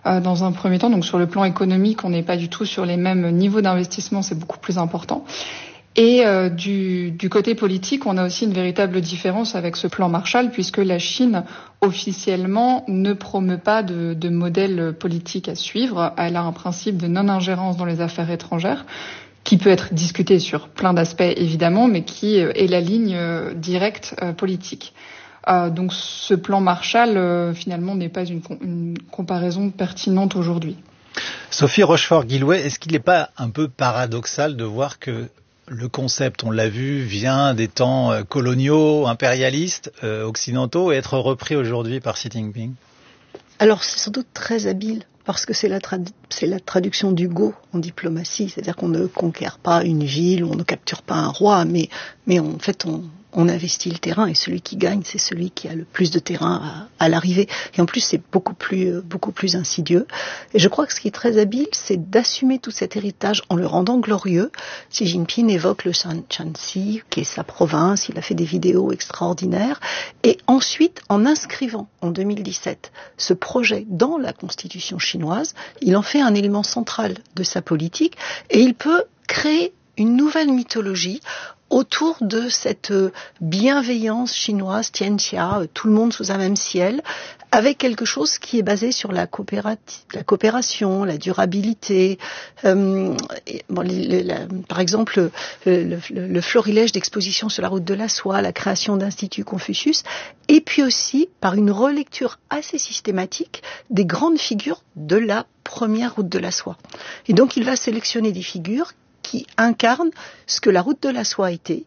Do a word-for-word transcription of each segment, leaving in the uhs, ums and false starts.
euh, dans un premier temps. Donc sur le plan économique, on n'est pas du tout sur les mêmes niveaux d'investissement, c'est beaucoup plus important. Et euh, du, du côté politique, on a aussi une véritable différence avec ce plan Marshall, puisque la Chine, officiellement, ne promeut pas de, de modèle politique à suivre. Elle a un principe de non-ingérence dans les affaires étrangères, qui peut être discuté sur plein d'aspects, évidemment, mais qui est la ligne directe euh, politique. Euh, donc ce plan Marshall, euh, finalement, n'est pas une, une comparaison pertinente aujourd'hui. Sophie Rochefort-Guillouet, est-ce qu'il n'est pas un peu paradoxal de voir que le concept, on l'a vu, vient des temps coloniaux, impérialistes, euh, occidentaux, et être repris aujourd'hui par Xi Jinping? Alors, c'est sans doute très habile, parce que c'est la, trad- c'est la traduction du go en diplomatie, c'est-à-dire qu'on ne conquiert pas une ville, on ne capture pas un roi, mais, mais en fait, on, on investit le terrain, et celui qui gagne, c'est celui qui a le plus de terrain à, à l'arrivée. Et en plus, c'est beaucoup plus, beaucoup plus insidieux. Et je crois que ce qui est très habile, c'est d'assumer tout cet héritage en le rendant glorieux. Xi Jinping évoque le Shanxi, qui est sa province, il a fait des vidéos extraordinaires, et ensuite, en inscrivant en deux mille dix-sept ce projet dans la constitution chinoise, il en fait un élément central de sa politique, et il peut créer une nouvelle mythologie autour de cette bienveillance chinoise, tianxia, tout le monde sous un même ciel, avec quelque chose qui est basé sur la, coopérati- la coopération, la durabilité. Euh, et, bon, les, les, la, par exemple, le, le, le florilège d'expositions sur la route de la soie, la création d'Institut Confucius, et puis aussi par une relecture assez systématique des grandes figures de la première route de la soie. Et donc il va sélectionner des figures qui incarne ce que la route de la soie a été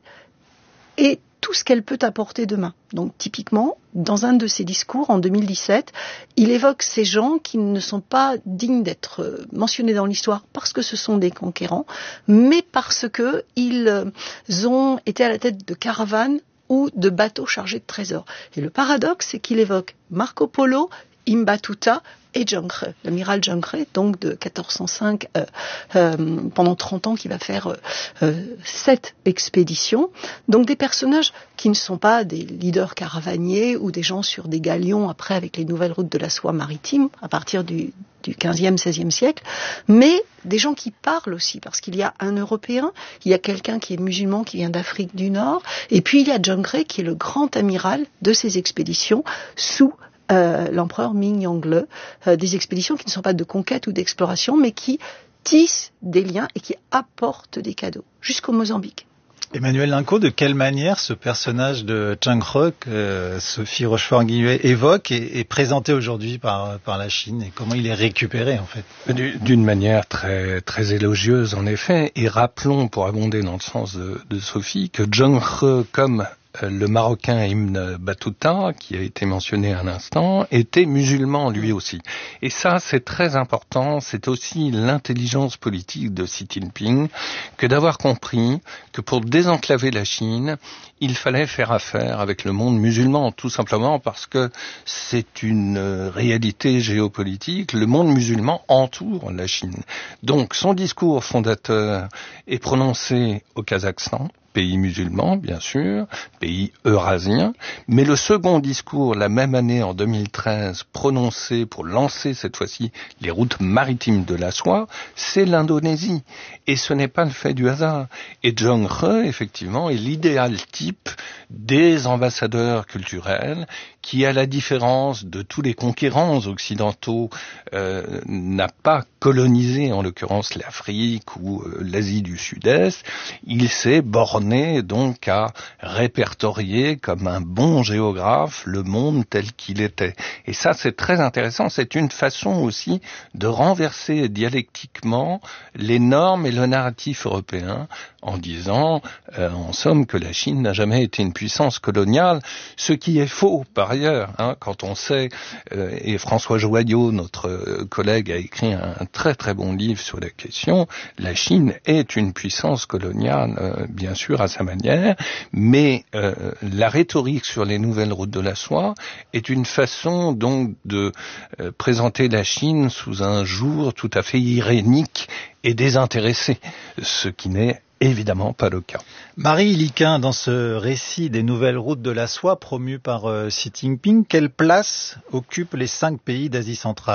et tout ce qu'elle peut apporter demain. Donc typiquement, dans un de ses discours en deux mille dix-sept, il évoque ces gens qui ne sont pas dignes d'être mentionnés dans l'histoire parce que ce sont des conquérants, mais parce qu'ils ont été à la tête de caravanes ou de bateaux chargés de trésors. Et le paradoxe, c'est qu'il évoque Marco Polo, Ibn Battuta et Zheng He, l'amiral Zheng He, donc de quatorze cent cinq, euh, euh, pendant trente ans, qui va faire euh, sept expéditions. Donc des personnages qui ne sont pas des leaders caravaniers ou des gens sur des galions, après avec les nouvelles routes de la soie maritime, à partir du, du quinzième, seizième siècle, mais des gens qui parlent aussi, parce qu'il y a un Européen, il y a quelqu'un qui est musulman, qui vient d'Afrique du Nord, et puis il y a Zheng He, qui est le grand amiral de ces expéditions, sous Euh, l'empereur Ming Yangle, euh, des expéditions qui ne sont pas de conquête ou d'exploration, mais qui tissent des liens et qui apportent des cadeaux, jusqu'au Mozambique. Emmanuel Linco, de quelle manière ce personnage de Zheng He que euh, Sophie Rochefort-Guillouet évoque est, est présenté aujourd'hui par, par la Chine, et comment il est récupéré en fait? D'une manière très, très élogieuse en effet, et rappelons, pour abonder dans le sens de, de Sophie, que Zheng He, comme le Marocain Ibn Battuta, qui a été mentionné à l'instant, était musulman lui aussi. Et ça, c'est très important. C'est aussi l'intelligence politique de Xi Jinping que d'avoir compris que pour désenclaver la Chine, il fallait faire affaire avec le monde musulman, tout simplement parce que c'est une réalité géopolitique. Le monde musulman entoure la Chine. Donc, son discours fondateur est prononcé au Kazakhstan, pays musulman, bien sûr, pays eurasien, mais le second discours, la même année, en deux mille treize, prononcé pour lancer cette fois-ci les routes maritimes de la soie, c'est l'Indonésie. Et ce n'est pas le fait du hasard. Et Zheng He, effectivement, est l'idéal type des ambassadeurs culturels qui, à la différence de tous les conquérants occidentaux, euh, n'a pas colonisé, en l'occurrence, l'Afrique ou euh, l'Asie du Sud-Est. Il s'est borné donc à répertorier comme un bon géographe le monde tel qu'il était. Et ça, c'est très intéressant. C'est une façon aussi de renverser dialectiquement les normes et le narratif européen en disant, euh, en somme, que la Chine n'a jamais été une puissance coloniale, ce qui est faux par ailleurs, hein, quand on sait, euh, et François Joyaux, notre euh, collègue, a écrit un, un très très bon livre sur la question, la Chine est une puissance coloniale, euh, bien sûr, à sa manière, mais euh, la rhétorique sur les nouvelles routes de la soie est une façon donc de euh, présenter la Chine sous un jour tout à fait irénique et désintéressé, ce qui n'est évidemment pas le cas. Marie Iliquin, dans ce récit des nouvelles routes de la soie promu par euh, Xi Jinping, quelle place occupent les cinq pays d'Asie centrale ?